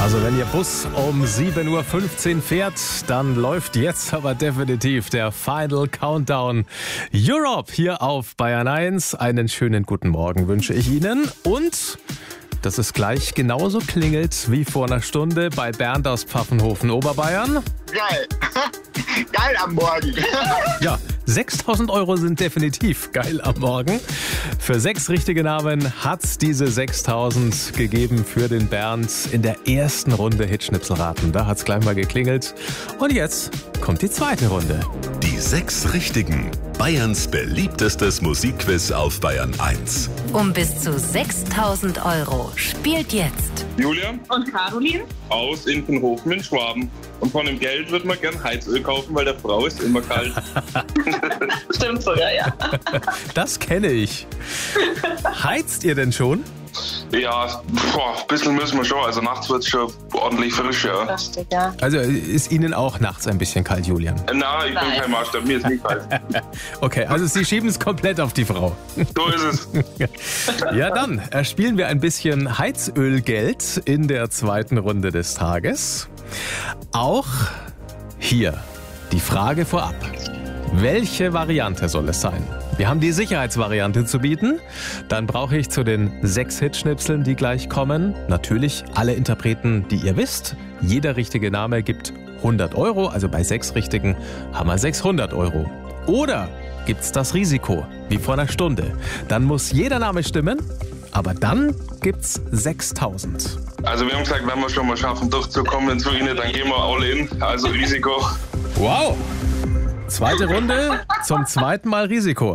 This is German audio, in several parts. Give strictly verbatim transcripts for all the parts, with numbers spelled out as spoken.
Also wenn Ihr Bus um sieben Uhr fünfzehn fährt, dann läuft jetzt aber definitiv der Final Countdown Europe hier auf Bayern eins. Einen schönen guten Morgen wünsche ich Ihnen und dass es gleich genauso klingelt wie vor einer Stunde bei Bernd aus Pfaffenhofen, Oberbayern. Geil. Geil am Morgen. Ja, sechstausend Euro sind definitiv geil am Morgen. Für sechs richtige Namen hat's diese sechstausend gegeben für den Bernd in der ersten Runde Hitschnipselraten. Da hat's gleich mal geklingelt. Und jetzt kommt die zweite Runde. Die sechs Richtigen. Bayerns beliebtestes Musikquiz auf Bayern eins. Um bis zu sechstausend Euro spielt jetzt Julia Und Caroline? aus Inkenhofen in Schwaben. Und von dem Geld würde man gern Heizöl kaufen, weil der Frau ist immer kalt. Stimmt sogar, ja. Das kenne ich. Heizt ihr denn schon? Ja, boah, ein bisschen müssen wir schon. Also nachts wird es schon ordentlich frisch, ja. Das steht ja. Also ist Ihnen auch nachts ein bisschen kalt, Julian? Äh, Na, ich bin Nein. kein Maßstab, mir ist nicht kalt. Okay, also Sie schieben es komplett auf die Frau. So ist es. Ja, dann erspielen wir ein bisschen Heizölgeld in der zweiten Runde des Tages. Auch hier die Frage vorab. Welche Variante soll es sein? Wir haben die Sicherheitsvariante zu bieten. Dann brauche ich zu den sechs Hitschnipseln, die gleich kommen, natürlich alle Interpreten, die ihr wisst. Jeder richtige Name gibt hundert Euro, also bei sechs richtigen haben wir sechshundert Euro. Oder gibt's das Risiko, wie vor einer Stunde. Dann muss jeder Name stimmen, aber dann gibt's sechstausend. Also wir haben gesagt, wenn wir schon mal schaffen, durchzukommen zu Ihnen, dann gehen wir all in. Also Risiko. Wow! Zweite Runde, zum zweiten Mal Risiko.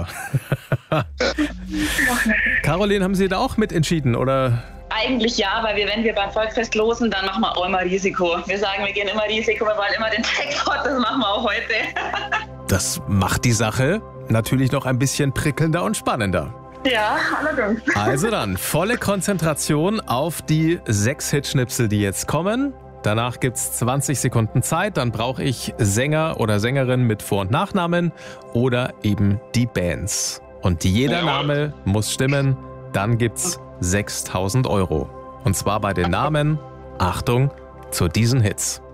Caroline, haben Sie da auch mitentschieden, oder? Eigentlich ja, weil wir, wenn wir beim Volksfest losen, dann machen wir auch immer Risiko. Wir sagen, wir gehen immer Risiko, wir wollen immer den Jackpot, das machen wir auch heute. Das macht die Sache natürlich noch ein bisschen prickelnder und spannender. Ja, allerdings. Also dann, volle Konzentration auf die sechs Hitschnipsel, die jetzt kommen. Danach gibt's zwanzig Sekunden Zeit, dann brauche ich Sänger oder Sängerin mit Vor- und Nachnamen oder eben die Bands. Und jeder Name muss stimmen, dann gibt's sechstausend Euro. Und zwar bei den Namen, Achtung, zu diesen Hits.